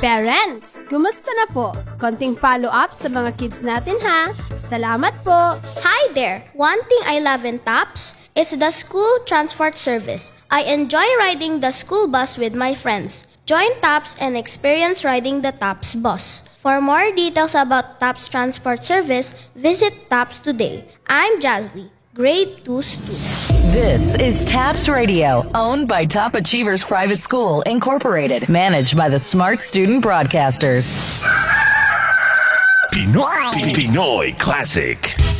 Parents, kumusta na po? Konting follow-up sa mga kids natin ha. Salamat po. Hi there! One thing I love in TAPS is the school transport service. I enjoy riding the school bus with my friends. Join TAPS and experience riding the TAPS bus. For more details about TAPS transport service, visit TAPS today. I'm Jazly, grade 2 student. This is TAPS Radio, owned by Top Achievers Private School, Incorporated, managed by the Smart Student Broadcasters. Pinoy Classic.